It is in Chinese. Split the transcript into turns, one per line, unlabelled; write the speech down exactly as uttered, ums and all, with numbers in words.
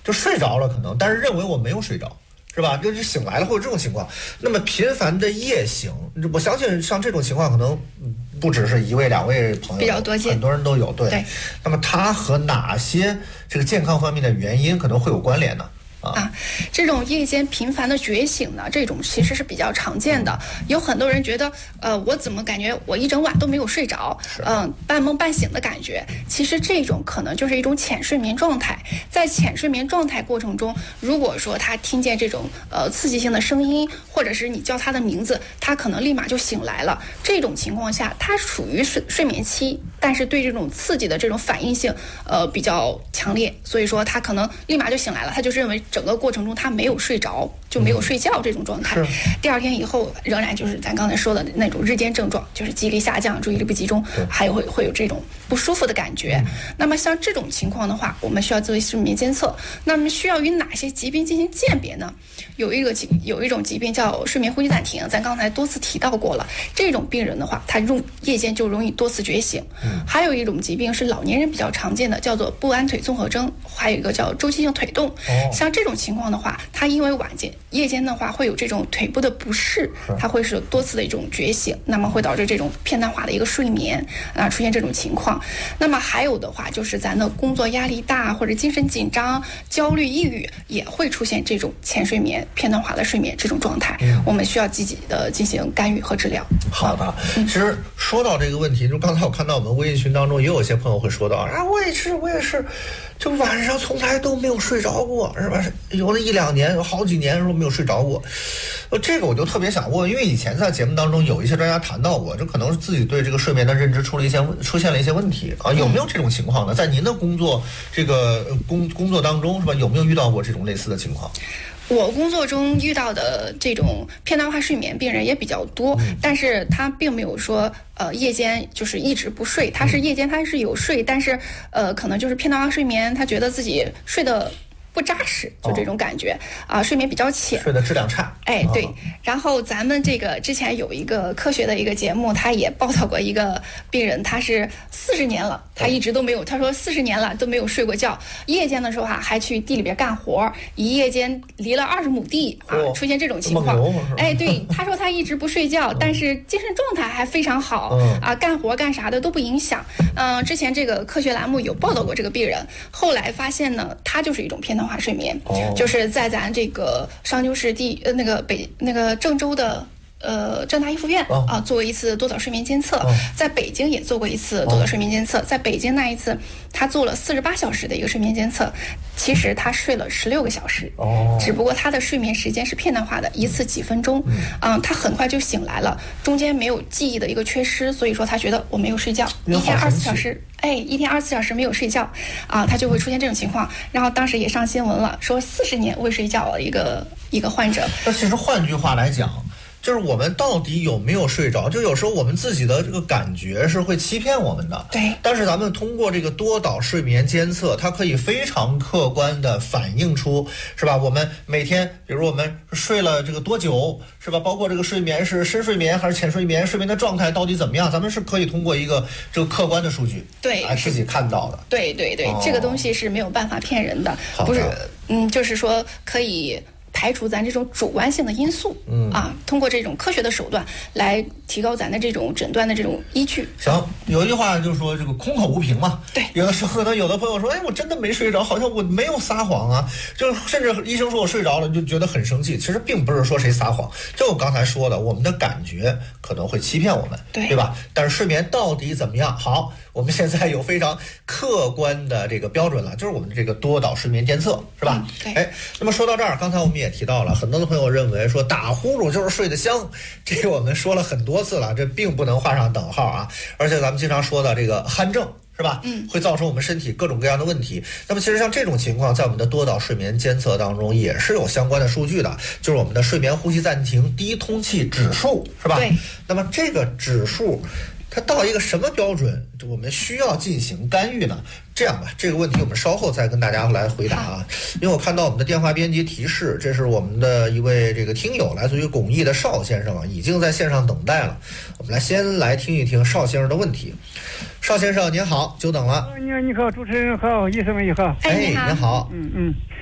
就睡着了可能，但是认为我没有睡着。是吧？就是醒来了会有这种情况。那么频繁的夜醒，我相信像这种情况可能不只是一位两位朋友，
比较多见，
很多人都有。对。
对，
那么它和哪些这个健康方面的原因可能会有关联呢？
啊，这种夜间频繁的觉醒呢，这种其实是比较常见的。有很多人觉得，呃，我怎么感觉我一整晚都没有睡着，嗯、呃，半梦半醒的感觉。其实这种可能就是一种浅睡眠状态。在浅睡眠状态过程中，如果说他听见这种呃刺激性的声音，或者是你叫他的名字，他可能立马就醒来了。这种情况下，他属于睡睡眠期，但是对这种刺激的这种反应性，呃，比较强烈，所以说他可能立马就醒来了，他就认为整个过程中他没有睡着，就没有睡觉这种状态。
嗯、
第二天以后仍然就是咱刚才说的那种日间症状，就是记忆力下降、注意力不集中，还有会会有这种不舒服的感觉。嗯、那么像这种情况的话，我们需要做睡眠监测。那么需要与哪些疾病进行鉴别呢？有一个有一种疾病叫睡眠呼吸暂停，咱刚才多次提到过了。这种病人的话，他容夜间就容易多次觉醒。嗯、还有一种疾病是老年人比较常见的，叫做不安腿综合征，还有一个叫周期性腿动。哦、像这种情况的话，他因为晚间夜间的话会有这种腿部的不适，他会是多次的一种觉醒，那么会导致这种片段化的一个睡眠啊，出现这种情况。那么还有的话就是咱的工作压力大或者精神紧张、焦虑、抑郁也会出现这种浅睡眠、片段化的睡眠这种状态，嗯、我们需要积极的进行干预和治疗。
好的，嗯、其实说到这个问题，就刚才我看到我们微信群当中也有一些朋友会说到啊，我也是，我也是。就晚上从来都没有睡着过，是吧？有了一两年，有好几年说没有睡着过。呃，这个我就特别想问，因为以前在节目当中有一些专家谈到过，这可能是自己对这个睡眠的认知出了一些出现了一些问题啊，有没有这种情况呢？在您的工作这个工工作当中，是吧？有没有遇到过这种类似的情况？
我工作中遇到的这种片段化睡眠病人也比较多，嗯、但是他并没有说呃夜间就是一直不睡，他是夜间他是有睡，但是呃可能就是片段化睡眠，他觉得自己睡得不扎实，就这种感觉啊、哦呃，睡眠比较浅，
睡的质量差。
哎，对。哦、然后咱们这个之前有一个科学的一个节目，他也报道过一个病人，他是四十年了，他一直都没有，他说四十年了都没有睡过觉，夜间的时候哈、啊、还去地里边干活，一夜间离了二十亩地啊，哦、出现这种情况。哎，对，他说他一直不睡觉，但是精神状态还非常好、嗯、啊，干活干啥的都不影响。嗯、呃，之前这个科学栏目有报道过这个病人，后来发现呢，他就是一种片段化睡眠，哦、就是在咱这个商丘市地呃那个北那个郑州的呃郑大一附院、哦、啊做过一次多导睡眠监测，哦、在北京也做过一次多导睡眠监测，哦、在北京那一次他做了四十八小时的一个睡眠监测，其实他睡了十六个小时，哦、只不过他的睡眠时间是片段化的，一次几分钟，嗯，嗯他很快就醒来了，中间没有记忆的一个缺失，所以说他觉得我没有睡觉，一天二十四小时。哎，一天二十四小时没有睡觉，啊，他就会出现这种情况。然后当时也上新闻了，说四十年未睡觉的一个一个患者。
那其实换句话来讲，就是我们到底有没有睡着？就有时候我们自己的这个感觉是会欺骗我们的。
对。
但是咱们通过这个多导睡眠监测，它可以非常客观的反映出，是吧？我们每天，比如我们睡了这个多久，是吧？包括这个睡眠是深睡眠还是浅睡眠，睡眠的状态到底怎么样？咱们是可以通过一个这个客观的数据，
对，
来自己看到的。
对对对，哦、这个东西是没有办法骗人的，
的
不是，嗯，就是说可以排除咱这种主观性的因素，嗯啊，通过这种科学的手段来提高咱的这种诊断的这种依据。
行，有一句话就是说这个空口无凭嘛。
对，
有的时候呢，有的朋友说，哎，我真的没睡着，好像我没有撒谎啊，就甚至医生说我睡着了，就觉得很生气。其实并不是说谁撒谎，就我刚才说的，我们的感觉可能会欺骗我们，
对，
对吧？但是睡眠到底怎么样？好，我们现在有非常客观的这个标准了，就是我们的这个多导睡眠监测，是吧？
嗯、对。
哎，那么说到这儿，刚才我们也提到了，很多的朋友认为说打呼噜就是睡得香，这个我们说了很多次了，这并不能画上等号啊。而且咱们经常说的这个鼾症，是吧？
嗯，
会造成我们身体各种各样的问题。那么其实像这种情况，在我们的多导睡眠监测当中也是有相关的数据的，就是我们的睡眠呼吸暂停低通气指数，是吧？
对。
那么这个指数它到一个什么标准，我们需要进行干预呢？这样吧，这个问题我们稍后再跟大家来回答啊。因为我看到我们的电话编辑提示，这是我们的一位这个听友，来自于巩义的邵先生啊，已经在线上等待了。我们来先来听一听邵先生的问题。邵先生您好，久等了。
你好，你好，主持人好，医生们好。
哎，
您好。
嗯嗯。